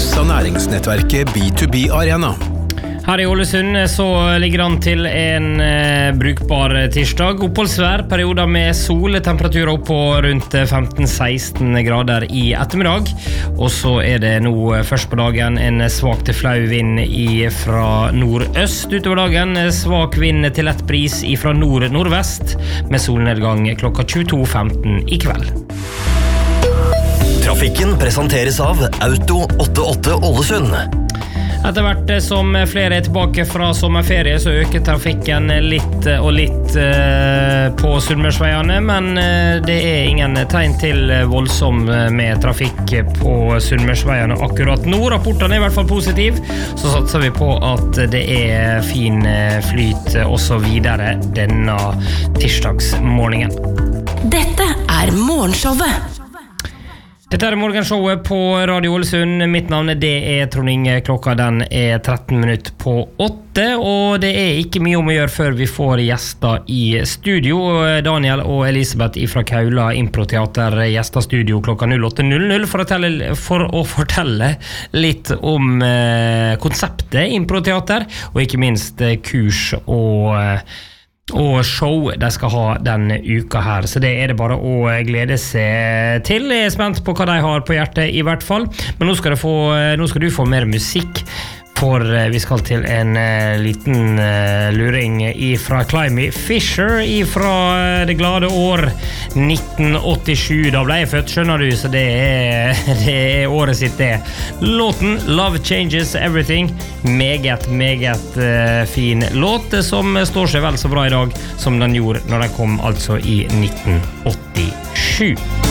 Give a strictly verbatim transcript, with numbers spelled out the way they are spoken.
produseres av næringsnettverket B to B Arena. Her i Ålesund så ligger han til en eh, brukbar tirsdag. Oppholdsvær, perioder med sol, temperaturer opp på rundt femten seksten grader i ettermiddag. Og så er det nå først på dagen en svak til flau vind i fra nordøst. Utover dagen svak vind til lett bris fra nord-nordvest, med solnedgang klokka tjueto femten i kveld. Trafikken presenteres av Auto åttiåtte Ålesund. Etter hvert som flere er tilbake fra sommerferie så øker trafikken litt og litt eh, på Sunnmørsveiene, men eh, det er ingen tegn til voldsom med trafikk på Sunnmørsveiene akkurat nå. Rapportene er i hvert fall positiv, så satser vi på at det er fin flyt og så videre denne tirsdagsmorgenen. Dette er morgenshowet. Dette er morgenshowet på Radio Ålesund. Mitt navn er det er Trond Inge. Klokka den er tretten minutter på åtte, og det er ikke mye om å gjøre før vi får gjester i studio. Daniel og Elisabeth fra Kaula Improteater gjester studio klokka null åtte null null for å, telle, for å fortelle litt om eh, konseptet Improteater, og ikke minst eh, kurs og eh, og show de skal ha denne uka her, så det er det bare å glede seg til. Jeg er spent på hva de har på hjertet i hvert fall, men nå skal, få, nå skal du få mer musikk, for vi skal til en uh, liten uh, luring fra Climby Fisher fra uh, det glade år nitten åttisju. Da ble jeg født, skjønner du, så det er, det er året sitt det. Låten Love Changes Everything, meget, meget uh, fin låt som står seg vel så bra i dag som den gjorde når den kom altså i nitten åttisju.